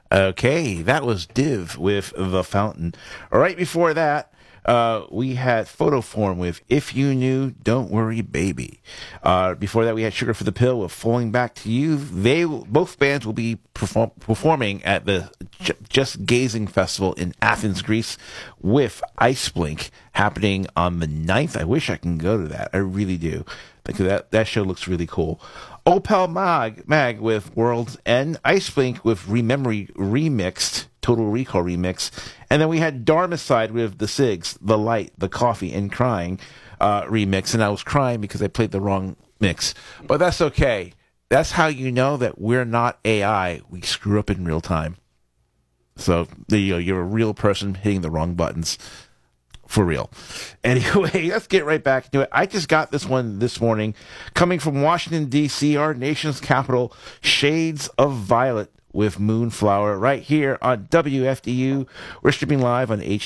Okay, that was Div with The Fountain. Right before that, we had Photoform with If You Knew, Don't Worry, Baby. Before that, we had Sugar for the Pill with Falling Back to You. Both bands will be performing at the Just Gazing Festival in Athens, Greece with Ice Blink happening on the 9th. I wish I can go to that. I really do. Because that show looks really cool. Opal Mag with World's End. Ice Blink with Rememory Remixed, Total Recall Remix. And then we had Dharmacide with The Sigs, The Light, The Coffee, and Crying remix. And I was crying because I played the wrong mix. But that's okay. That's how you know that we're not AI. We screw up in real time. So there you go. You're a real person hitting the wrong buttons. For real. Anyway, let's get right back to it. I just got this one this morning. Coming from Washington, D.C., our nation's capital, Shades of Violet with Moonflower right here on WFDU. We're streaming live on